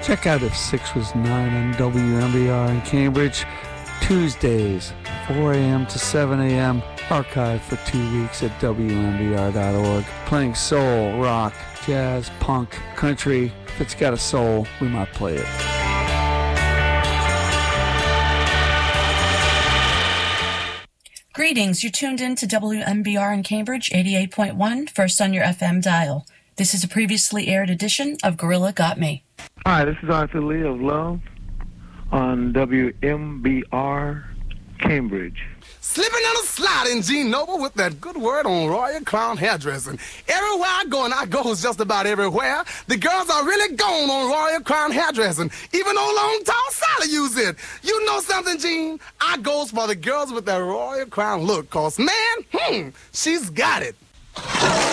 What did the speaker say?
Check out If 6 Was 9 on WMBR in Cambridge. Tuesdays, 4 a.m. to 7 a.m. Archived for 2 weeks at WMBR.org. Playing soul, rock, jazz, punk, country. If it's got a soul, we might play it. Greetings, you're tuned in to WMBR in Cambridge, 88.1, first on your FM dial. This is a previously aired edition of Gorilla Got Me. Hi, this is Arthur Lee of Love on WMBR Cambridge. Slipping and a sliding, Gene Noble with that good word on Royal Crown hairdressing. Everywhere I go, and I goes just about everywhere, the girls are really gone on Royal Crown hairdressing. Even old Long Tall Sally use it. You know something, Gene? I goes for the girls with that Royal Crown look, cause man, she's got it.